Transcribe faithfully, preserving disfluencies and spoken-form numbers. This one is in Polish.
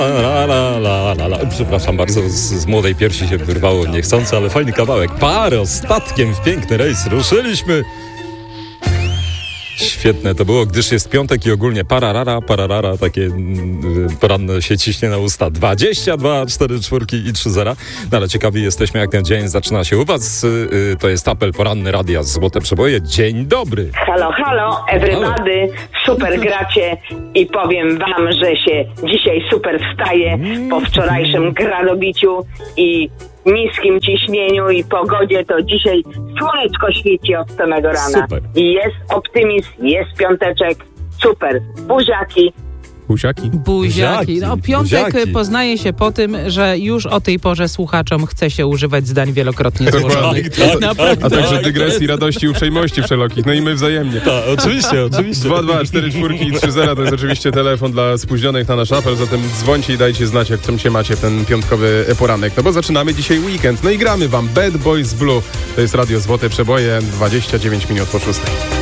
La, la, la, la, la. Przepraszam bardzo, z, z młodej piersi się wyrwało niechcący, ale fajny kawałek. Paro, statkiem w piękny rejs ruszyliśmy. Świetne to było, gdyż jest piątek i ogólnie pararara, pararara, takie mm, poranne się ciśnie na usta. dwadzieścia dwa, cztery czwórki i trzy zera. No ale ciekawi jesteśmy, jak ten dzień zaczyna się u was. Yy, to jest apel poranny Radia Złote Przeboje. Dzień dobry. Halo, halo, everybody. Super gracie i powiem wam, że się dzisiaj super wstaje po wczorajszym gradobiciu i niskim ciśnieniu i pogodzie, to dzisiaj słoneczko świeci od samego rana. Super. I jest optymizm, jest piąteczek, super. Buziaki. Buziaki. Buziaki. No, piątek buziaki. poznaje się po tym, że już o tej porze słuchaczom chce się używać zdań wielokrotnie złożonych. Tak, tak, Naprawdę. A także Tak, dygresji, radości, uprzejmości wszelkich. No i my wzajemnie. Tak, oczywiście, oczywiście. dwa dwa, cztery czwórki i trzy zera to jest oczywiście telefon dla spóźnionych na nasz apel, zatem dzwońcie i dajcie znać, jak czym się macie w ten piątkowy poranek. No bo zaczynamy dzisiaj weekend. No i gramy wam Bad Boys Blue. To jest Radio Złote Przeboje, dwadzieścia dziewięć minut po szóstej.